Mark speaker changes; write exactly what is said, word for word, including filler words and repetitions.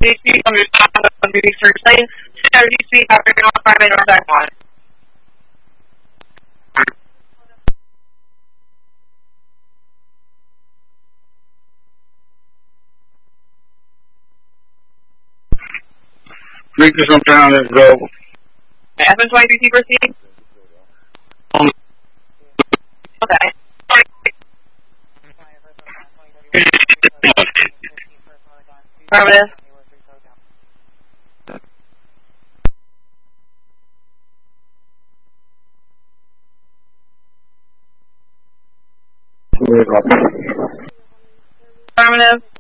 Speaker 1: D C on your top of the research site. So D C after going on five minutes back on.
Speaker 2: Make this sometime, let's go.
Speaker 1: F N twenty-three T proceed?
Speaker 2: Um,
Speaker 1: Okay. Affirmative. Affirmative.